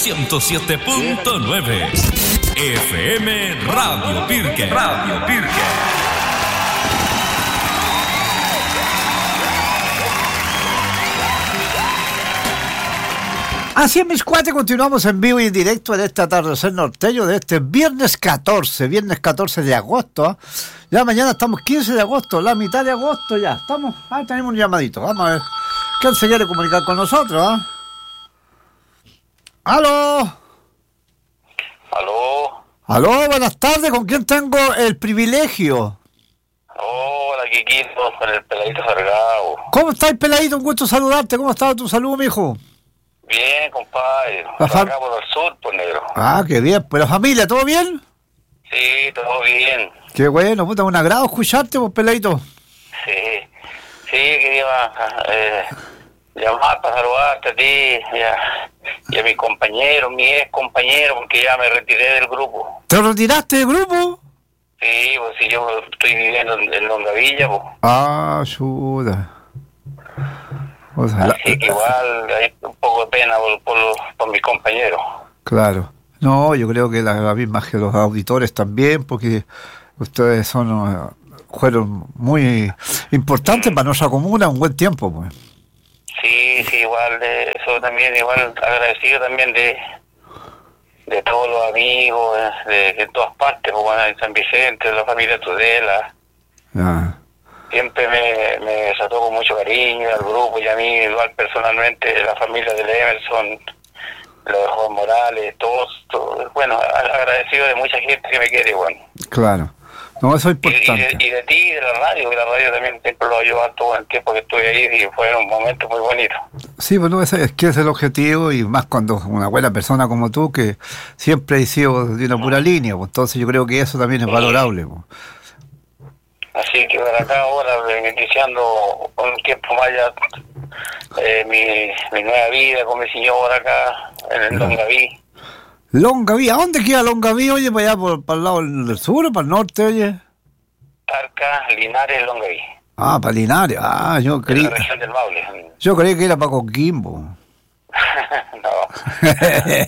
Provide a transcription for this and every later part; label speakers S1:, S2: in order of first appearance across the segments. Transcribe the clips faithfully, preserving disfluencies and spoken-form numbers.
S1: ciento siete punto nueve. F M Radio Pirque. Radio Pirque.
S2: Así es, mis cuates, continuamos en vivo y en directo en este atardecer norteño de este viernes catorce, viernes catorce de agosto. ¿eh? Ya mañana estamos quince de agosto, la mitad de agosto ya. Estamos, ah, tenemos un llamadito, vamos a ver. ¿Quién se quiere comunicar con nosotros? ¿eh? ¿Aló?
S3: ¿Aló?
S2: ¿Aló? Buenas tardes, ¿con quién tengo el privilegio?
S3: Hola, Kikito, con el Peladito Sargado.
S2: ¿Cómo estás, Peladito? Un gusto saludarte. ¿Cómo está tu salud, mijo?
S3: Bien, compadre.
S2: La fam-
S3: Acá por el sur, pues, negro.
S2: Ah, qué bien. ¿Pero familia, todo bien?
S3: Sí, todo bien.
S2: Qué bueno, puta, un agrado escucharte, pues, Peladito.
S3: Sí, sí, quería eh, llamar para saludarte a ti y a, y a mi compañero, mi ex compañero, porque ya me retiré del grupo.
S2: ¿Te retiraste del grupo?
S3: Sí, pues si yo estoy viviendo en, en Longavilla, pues.
S2: Ah, ayuda. O sea,
S3: Así
S2: la...
S3: que igual hay un poco de pena por, por, por mis compañeros.
S2: Claro. No, yo creo que la, la misma que los auditores también, porque ustedes son uh, fueron muy importantes para nuestra comuna un buen tiempo, pues.
S3: Sí, sí, igual de eso también, igual agradecido también de de todos los amigos, de, de todas partes, pues, bueno, en San Vicente, de la familia Tudela.
S2: Ya.
S3: Siempre me, me trató con mucho cariño al grupo y a mí igual personalmente, la familia del Emerson, los de Juan Morales, todos, todos, bueno, agradecido de mucha gente que me quiere, bueno.
S2: Claro. No, eso es
S3: Y, y,
S2: importante.
S3: de, y de ti, y de la radio, que la radio también siempre lo ayudó todo el tiempo que estuve ahí y fue un momento muy bonito.
S2: Sí, bueno, ese es que es el objetivo y más cuando una buena persona como tú que siempre has sido de una pura línea, pues entonces yo creo que eso también es valorable, pues.
S3: Así que por acá ahora, iniciando un tiempo más ya, eh, mi, mi nueva vida con mi señor acá, en el Longaví.
S2: Longaví, ¿a dónde queda Longaví? Oye, para allá, por, para el lado del sur o para el norte, oye.
S3: Tarca, Linares, Longaví.
S2: Ah, para Linares, ah, yo
S3: En
S2: creí,
S3: la región del Maule.
S2: yo creí que era para Coquimbo.
S3: No.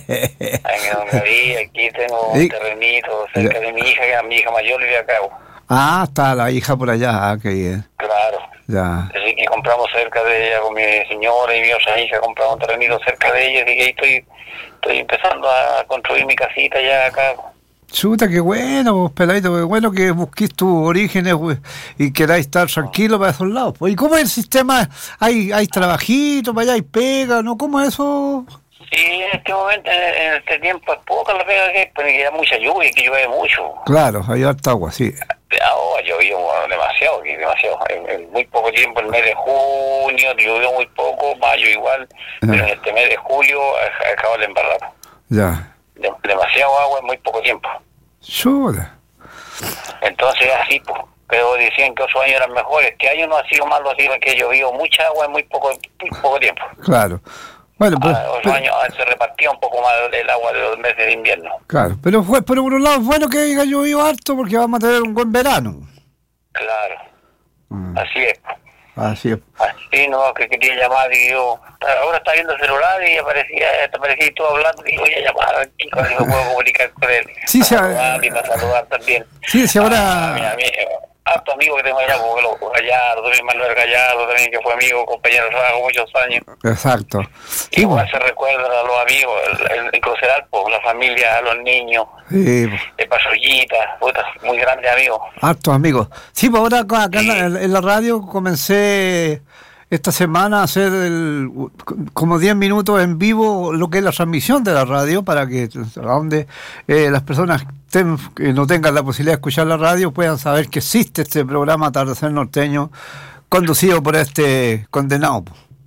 S3: En Longaví, aquí tengo un
S2: Sí.
S3: terrenito cerca de mi hija, que mi hija mayor vive acá.
S2: Ah, está la hija por allá, ah, qué bien.
S3: Claro.
S2: Ya.
S3: Así que compramos cerca de ella con mi señora y mi otra hija, compramos un terrenito cerca de ella, así que ahí estoy, estoy empezando a construir mi casita ya acá.
S2: Chuta, qué bueno, pues, Peladito, qué bueno que busquéis tus orígenes, pues, y queráis estar tranquilo para esos lados. Pues. ¿Y cómo es el sistema? ¿Hay hay trabajito para allá, hay pega, no? ¿Cómo es eso?
S3: Sí, en este momento, en este tiempo es poca la pega que hay, porque queda mucha lluvia, que llueve mucho.
S2: Claro, hay harta agua, sí.
S3: Ahora llovió demasiado, aquí, demasiado. En, en muy poco tiempo, el mes de junio, llovió muy poco, mayo igual,
S2: Ya.
S3: pero en este mes de julio a- acaba el embarrado.
S2: Ya.
S3: De- demasiado agua en muy poco tiempo.
S2: Chuta.
S3: Entonces así, pues. Pero decían que otros años eran mejores. Este año no ha sido malo así porque llovió mucha agua en muy poco, muy poco tiempo.
S2: Claro. Bueno, pues,
S3: Ah, otros
S2: pero,
S3: años ah, se repartía un poco más el agua de los meses de invierno.
S2: claro, pero fue, pero por un lado es bueno que haya llovido harto porque vamos a tener un buen verano.
S3: Claro,
S2: Mm,
S3: así es.
S2: así es.
S3: Así no, que quería llamar y yo, ahora está viendo el celular y aparecía, te aparecía tú hablando y voy a llamar al chico y me puedo comunicar con él.
S2: Sí,
S3: para
S2: se-
S3: saludar y para saludar también.
S2: Sí, sí, ahora-
S3: A, mi, a mi harto amigo que tengo allá, porque lo Gallardo, también Manuel Gallardo, también que fue amigo, compañero de trabajo muchos años.
S2: Exacto. Sí,
S3: Igual
S2: pues,
S3: se recuerdan a los amigos, el, el, el Cruceral, pues, la familia, a los niños,
S2: sí, pues,
S3: de Pasollita, puta, muy grandes amigos.
S2: hartos amigos. Sí, pues ahora acá, acá en, la, en la radio comencé esta semana a hacer el, como diez minutos en vivo lo que es la transmisión de la radio para que a donde eh, las personas ten, que no tengan la posibilidad de escuchar la radio puedan saber que existe este programa Atardecer Norteño conducido por este condenado.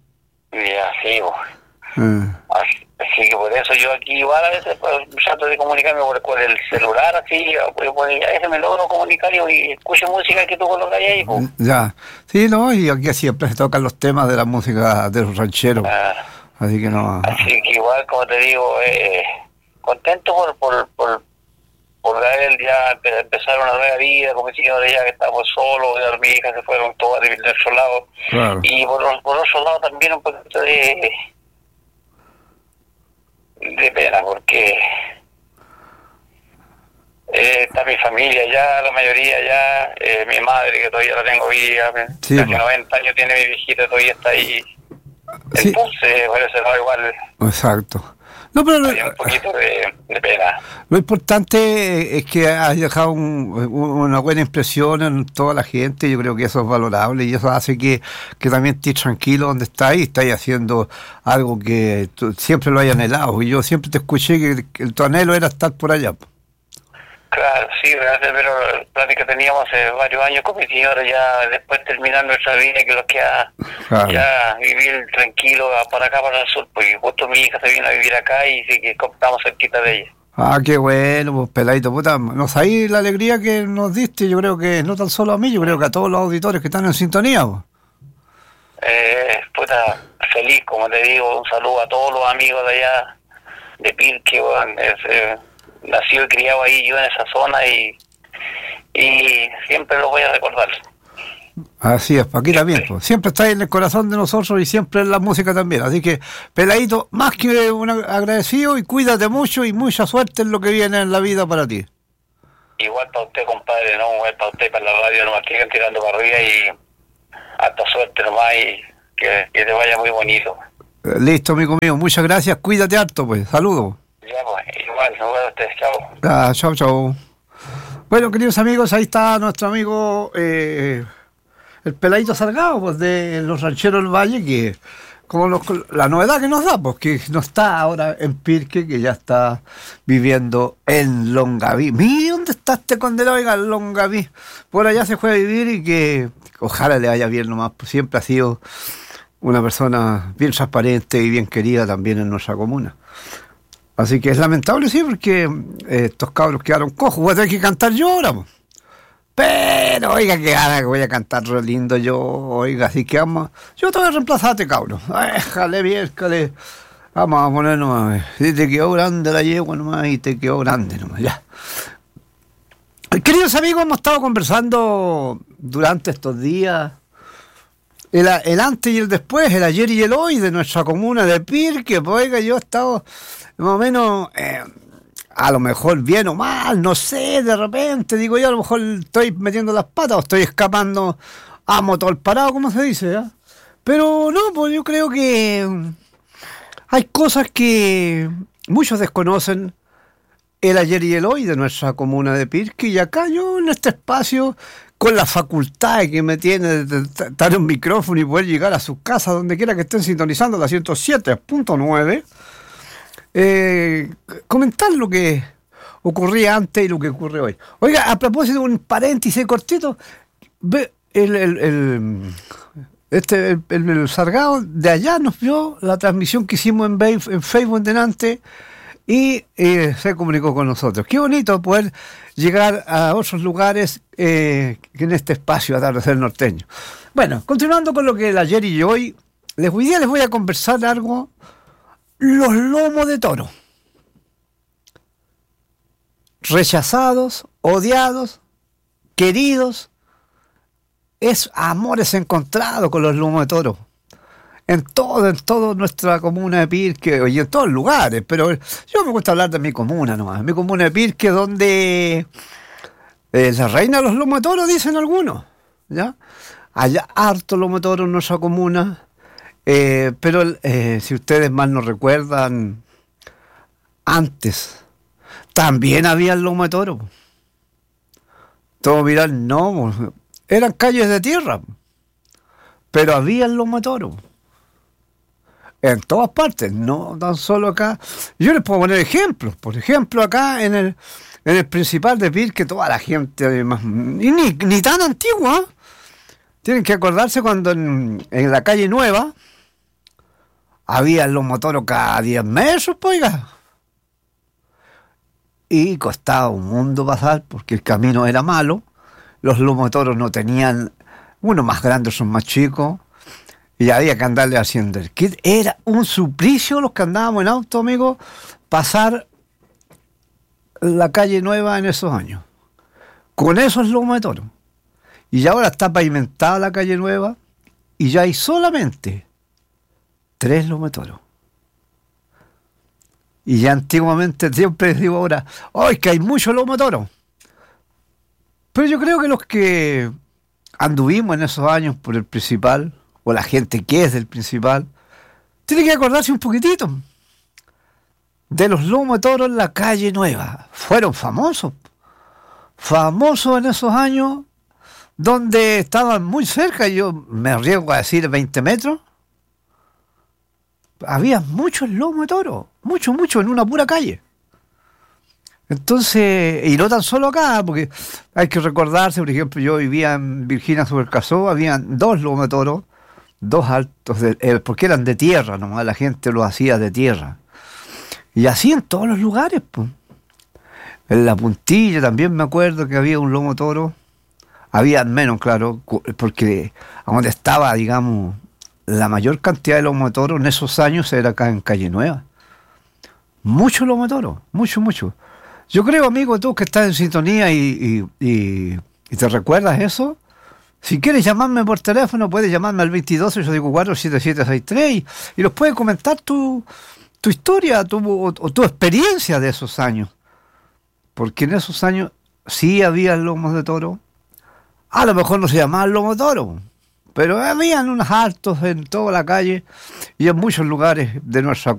S3: Y así, pues.
S2: Eh,
S3: Así, así que por eso yo aquí igual a veces pues, trato de comunicarme por, por el celular, así, pues, pues, a veces me logro comunicar y, y escucho música que tú colocas ahí, pues.
S2: ya, sí, no, y aquí siempre se tocan los temas de la música de los rancheros,
S3: Ah,
S2: así que no.
S3: así que igual, como te digo, eh, contento por, por, por, por él ya empe- empezar una nueva vida, con mi señora ya que estamos solos, ya mis hijas se fueron todas de nuestro lado,
S2: Claro.
S3: y por, por otro lado también un poquito de de pena, porque eh, está mi familia ya, la mayoría ya, eh, mi madre que todavía la tengo viva,
S2: Sí,
S3: casi
S2: po.
S3: noventa años tiene mi viejita, todavía está ahí.
S2: Sí.
S3: Entonces, por ese lado igual
S2: Exacto. No, pero
S3: hay un poquito de, de pena.
S2: lo importante es que has dejado un- un- una buena impresión en toda la gente. Yo creo que eso es valorable y eso hace que, que también estés tranquilo donde estás y estás haciendo algo que tú siempre lo hayas anhelado. Y yo siempre te escuché que, que tu anhelo era estar por allá.
S3: Claro, sí, gracias, pero la plática que teníamos hace varios años con mi señora, ya después terminar nuestra vida, que lo queda
S2: Claro.
S3: ya vivir tranquilo para acá, para el sur, porque justo mi hija se vino a vivir acá y sí que estamos cerquita de ella.
S2: Ah, qué bueno, pues peladito, puta. No sabéis la alegría que nos diste. Yo creo que no tan solo a mí, yo creo que a todos los auditores que están en sintonía. Pues.
S3: Eh, puta, feliz, como te digo, un saludo a todos los amigos de allá, de Pirque, weón, es, eh, nacido y criado ahí yo en esa zona y, y siempre lo voy a recordar.
S2: Así es, aquí también, pues. Siempre está en el corazón de nosotros y siempre en la música también. Así que, peladito, más que un agradecido y cuídate mucho y mucha suerte en lo que viene en la vida para ti.
S3: Igual para usted, compadre, no, igual para usted, para la radio, nomás que sigan tirando para arriba y hasta suerte nomás y que, que te vaya muy bonito.
S2: Eh, listo, amigo mío, muchas gracias, cuídate harto, pues. Saludos.
S3: Ya, pues, igual, igual a usted, chao.
S2: Ah, chao, chao. Bueno, queridos amigos, ahí está nuestro amigo eh, el Peladito Salgado, pues, de los Rancheros del Valle, que como los- la novedad que nos da, pues que no está ahora en Pirque, que ya está viviendo en Longaví. Mira dónde está este condenado, oiga, en Longaví. Por allá se fue a vivir y que ojalá le vaya bien nomás, pues siempre ha sido una persona bien transparente y bien querida también en nuestra comuna. Así que es lamentable, sí, porque eh, estos cabros quedaron cojos. Voy a tener que cantar yo ahora, po. Pero, oiga, que gana que voy a cantar re lindo yo, oiga, así que vamos. Yo te voy a reemplazarte, cabros. Déjale bien, déjale. Vamos a poner nomás. Sí, te quedó grande la yegua nomás y te quedó grande nomás, ya. Queridos amigos, hemos estado conversando durante estos días. El, el antes y el después, el ayer y el hoy de nuestra comuna de Pirque, pues oiga, yo he estado más o menos, eh, a lo mejor bien o mal, no sé, de repente, digo yo, a lo mejor estoy metiendo las patas o estoy escapando a motor parado, como se dice, ¿eh? Pero no, pues yo creo que hay cosas que muchos desconocen, el ayer y el hoy de nuestra comuna de Pirque, y acá yo en este espacio, con la facultad que me tiene de estar un micrófono y poder llegar a sus casas, donde quiera que estén sintonizando la ciento siete punto nueve, eh, comentar lo que ocurría antes y lo que ocurre hoy. Oiga, a propósito de un paréntesis cortito, ve el, el, el, este, el, el, el Sargado de allá nos vio la transmisión que hicimos en, en Facebook delante y eh, se comunicó con nosotros. Qué bonito poder llegar a otros lugares eh, que en este espacio Atardecer Norteño. Bueno, continuando con lo que el ayer y hoy, les, hoy día les voy a conversar algo, los lomos de toro. Rechazados, odiados, queridos, es amores encontrados con los lomos de toro. En todo, en toda nuestra comuna de Pirque, y en todos los lugares, pero yo me gusta hablar de mi comuna nomás, mi comuna de Pirque, donde eh, la reina de los lomos de toro, dicen algunos, ¿ya? Hay harto lomo de toro en nuestra comuna, eh, pero eh, si ustedes mal no recuerdan, antes también había el lomo de toro. Todos miran, no, eran calles de tierra, pero había el lomo de toro. En todas partes, no tan solo acá. Yo les puedo poner ejemplos. Por ejemplo, acá en el en el principal de Pirque, toda la gente, más, ni, ni tan antigua, tienen que acordarse cuando en, en la calle Nueva había los motoros cada diez metros, pues, oiga. Y costaba un mundo pasar porque el camino era malo. Los lomotoros no tenían, unos más grandes, son más chicos. Y había que andarle haciendo el kit. Era un suplicio los que andábamos en auto, amigos, pasar la calle Nueva en esos años. Con esos lomos de toro. Y ya ahora está pavimentada la calle Nueva y ya hay solamente tres lomos de toro. Y ya antiguamente, siempre digo ahora, ¡ay, que hay muchos lomo toro! Pero yo creo que los que anduvimos en esos años por el Principal, o la gente que es del Principal, tiene que acordarse un poquitito de los lomos toro en la calle Nueva. Fueron famosos, famosos en esos años, donde estaban muy cerca, yo me arriesgo a decir veinte metros, había muchos lomos de toro, mucho, mucho, en una pura calle. Entonces, y no tan solo acá, porque hay que recordarse, por ejemplo, yo vivía en Virginia sobre el Casó, habían dos lomos de toro, dos altos, de, eh, porque eran de tierra, nomás la gente los hacía de tierra. Y así en todos los lugares, pues. En La Puntilla también me acuerdo que había un lomo toro, había menos, claro, porque a donde estaba, digamos, la mayor cantidad de lomo toro en esos años era acá en Calle Nueva. Mucho lomo toro, mucho, mucho. Yo creo, amigo, tú que estás en sintonía y, y, y, y te recuerdas eso, si quieres llamarme por teléfono, puedes llamarme al veintidós, ocho cinco cuatro, siete siete seis tres y, y los puedes comentar tu, tu historia tu, o, o tu experiencia de esos años. Porque en esos años sí había lomos de toro. A lo mejor no se llamaban lomo de toro, pero habían unos altos en toda la calle y en muchos lugares de nuestra comunidad.